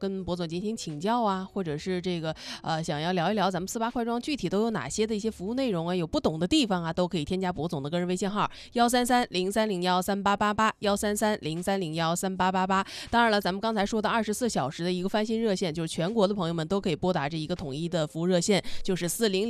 跟博总进行请教啊，或者是这个想要聊一聊咱们48快装具体都有哪些的一些服务内容啊，有不懂的地方啊，都可以添加博总的个人微信号13303013888，13303013888。当然了，咱们刚才说的24小时的一个翻新热线，就是全国的朋友们都可以拨打这一个统一的服务热线，就是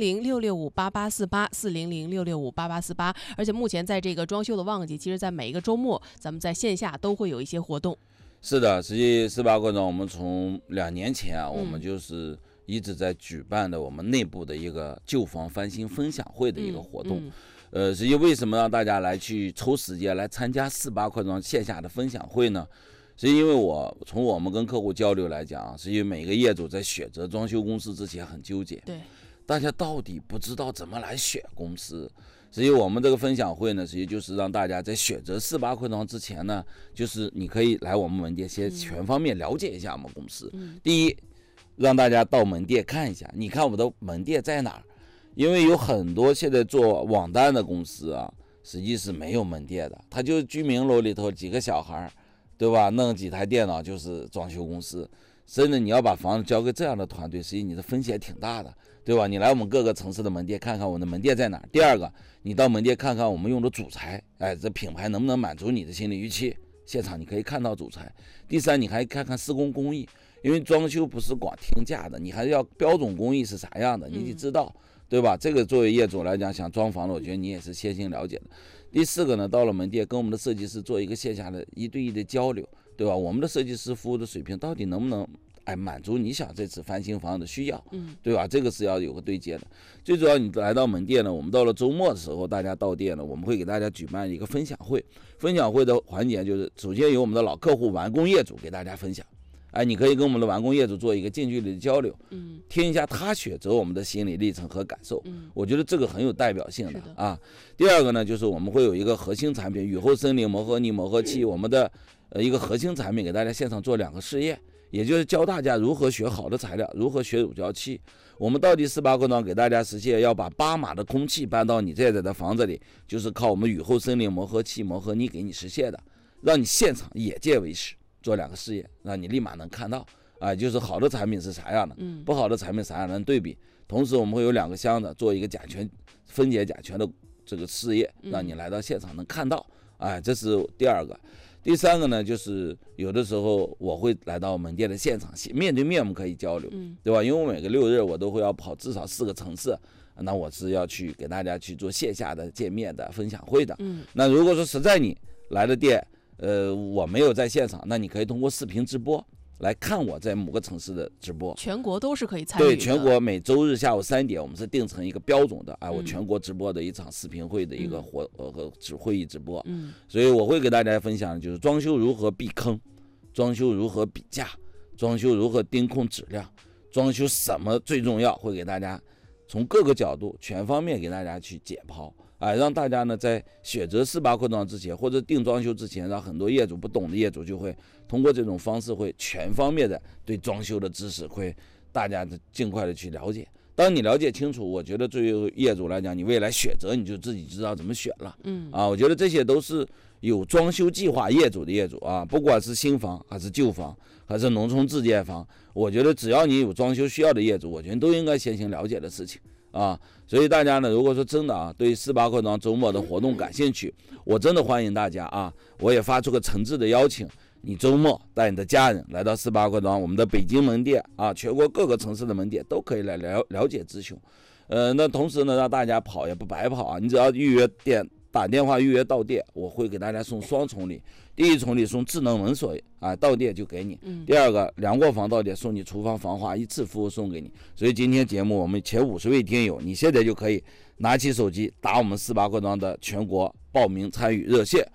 40066588848，40066588848。而且目前在这个装修的旺季，其实在每一个周末，咱们在线下都会有一些活动。 是的，实际48快装我们从2年前啊，我们就是一直在举办的我们内部的一个旧房翻新分享会的一个活动。实际为什么让大家来去抽时间来参加48快装线下的分享会呢？是因为从我们跟客户交流来讲，是因为每个业主在选择装修公司之前很纠结， 对， 大家到底不知道怎么来选公司。所以我们这个分享会呢，实际就是让大家在选择48快装之前呢，就是你可以来我们门店先全方面了解一下我们公司。第一，让大家到门店看一下，你看我们的门店在哪儿？因为有很多现在做网单的公司啊，实际是没有门店的，他就居民楼里头几个小孩，对吧？弄几台电脑就是装修公司。真的，你要把房子交给这样的团队，实际你的风险挺大的，对吧？你来我们各个城市的门店看看我们的门店在哪儿。第二个，你到门店看看我们用的主材，这品牌能不能满足你的心理预期？现场你可以看到主材。第三，你还看看施工工艺，因为装修不是光听价的，你还是要标准工艺是啥样的，你得知道，对吧？这个作为业主来讲，想装房的，我觉得你也是先行了解的。第四个呢，到了门店跟我们的设计师做一个线下的1对1的交流，对吧？我们的设计师服务的水平到底能不能满足你想这次翻新房的需要，对吧？这个是要有个对接的。最主要你来到门店呢，我们到了周末的时候，大家到店呢，我们会给大家举办一个分享会。分享会的环节就是，首先由我们的老客户完工业主给大家分享，你可以跟我们的完工业主做一个近距离的交流，听一下他选择我们的心理历程和感受，我觉得这个很有代表性的啊。第二个呢，就是我们会有一个核心产品雨后森林磨合泥磨合器，我们的一个核心产品给大家现场做2个试验，也就是教大家如何选好的材料，如何选乳胶漆。我们到底48快装给大家实现要把8码的空气搬到你在的房子里，就是靠我们雨后森林磨合器磨合泥给你实现的，让你现场眼见为实，做2个试验，让你立马能看到就是好的产品是啥样的，不好的产品啥样的对比。同时我们会有2个箱子做一个甲醛分解甲醛的这个试验，让你来到现场能看到，这是第2个。第3个呢，就是有的时候我会来到门店的现场，面对面我们可以交流，对吧？因为我每个6日我都会要跑至少4个城市，那我是要去给大家去做线下的见面的分享会的。那如果说实在你来的店，我没有在现场，那你可以通过视频直播来看我在某个城市的直播， 全国都是可以参与的。 对，全国每周日下午3点，我们是定成一个标准的我全国直播的一场视频会的一个会议直播。所以我会给大家分享，就是装修如何避坑，装修如何比价，装修如何盯控质量，装修什么最重要，会给大家从各个角度全方面给大家去解剖。让大家呢在选择48快装之前，或者定装修之前，让很多业主不懂的业主就会通过这种方式，会全方面的对装修的知识会大家尽快的去了解。当你了解清楚，我觉得对于业主来讲，你未来选择你就自己知道怎么选了。我觉得这些都是有装修计划业主的业主不管是新房还是旧房还是农村自建房，我觉得只要你有装修需要的业主，我觉得都应该先行了解的事情。所以大家呢，如果说真的对48快装周末的活动感兴趣，我真的欢迎大家我也发出个诚挚的邀请，你周末带你的家人来到48快装我们的北京门店全国各个城市的门店都可以来了解咨询。那同时呢，让大家跑也不白跑你只要预约店，打电话预约到店，我会给大家送双重礼。第一重礼送智能门锁到店就给你，第2个2卧房到店送你厨房防滑一次服务送给你。所以今天节目我们前50位听友，你现在就可以拿起手机打我们48快装的全国报名参与热线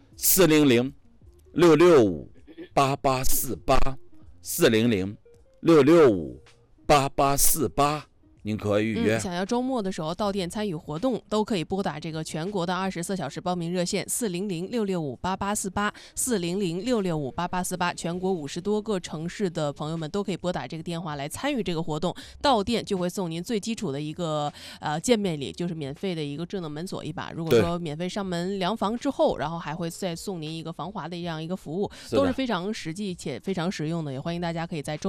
400-665-8848，400-665-8848，您可以预约。 想要周末的时候到店参与活动，都可以拨打这个全国的24小时报名热线400-665-8848，400-665-8848，全国50多个城市的朋友们都可以拨打这个电话来参与这个活动。到店就会送您最基础的一个见面礼，就是免费的一个智能门锁一把。如果说免费上门量房之后，然后还会再送您一个防滑的这样一个服务，都是非常实际且非常实用的。也欢迎大家可以在周